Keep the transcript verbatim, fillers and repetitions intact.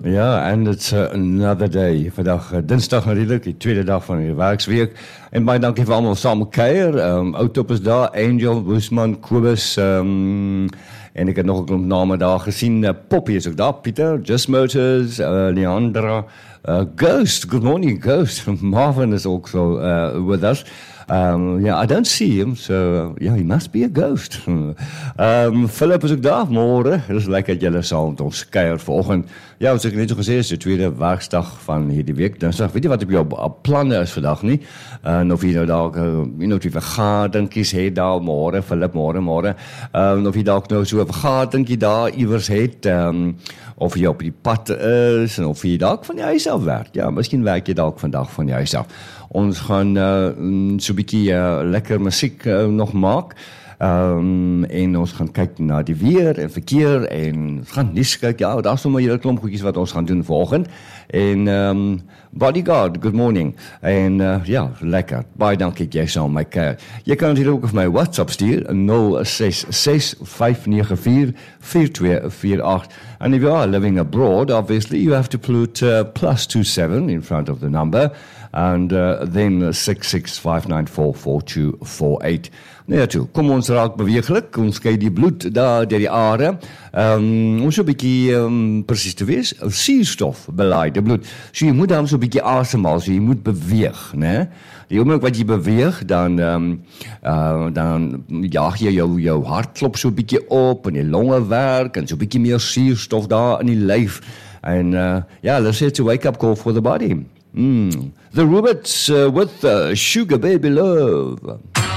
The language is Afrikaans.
Ja, and it's uh, another day. Vandag uh, dinsdag natuurlijk, die tweede dag van die werksweek. En baie dankie vir almal saam kuier. Um, Outop is daar, Angel, Woesman, Kobus, um, en ek het nog 'n klomp name daar gesien. Uh, Poppy is ook daar, Pieter, Just Motors, uh, Leandra, uh, Ghost, good morning Ghost. Marvin is also uh, with us. Um, yeah, I don't see him, so uh, yeah, he must be a ghost. um, Philip is ook daar, môre. Dit is lekker dat julle saam met ons kuier vanoggend. Ja, soos ek net so gesê is, die tweede werksdag van hierdie week. Dan sê, weet jy wat op jou planne is vandag nie? En of jy nou dalk, uh, jy nou die vergaderingkies het daar môre, Philip, môre, môre. Um, of jy dalk nou so 'n vergaderingkie daar iewers het, um, of jy op die pad is, en of jy dalk van die huis af werk. Ja, miskien werk jy dalk vandag van die huis af. Ons gaan uh, so 'n bietjie uh, lekker musiek uh, nog maak. Um, en ons gaan kyk na die weer en verkeer en gaan nuus kyk. Ja, daar's sommer 'n hele klomp goedjies wat ons gaan doen vanoggend. En um, Bodyguard, good morning. En uh, ja, lekker. Baie dankie jy saam my kyk. Jy kan hier ook op my WhatsApp stuur nul ses ses vyf nege vier vier twee vier agt. And if you are living abroad, obviously you have to put uh, plus two seven in front of the number. And uh, then six six five nine four four two four eight. Nou ja toe, kom ons raak beweeglik, ons kyk die bloed daar deur die are. Um, ons so 'n bietjie um, presies te wees, suurstof belaide bloed. So jy moet dan so 'n bietjie asemhaal, so jy moet beweeg, né? Die oomblik wat jy beweeg, dan um, uh, dan jaag jy jou jou hartklop so 'n bietjie op en die longe werk en so 'n bietjie meer suurstof daar in die lyf. En uh, ja, let's say it's a wake up call for the body. Mm. The Rubettes uh, with uh, Sugar Baby Love.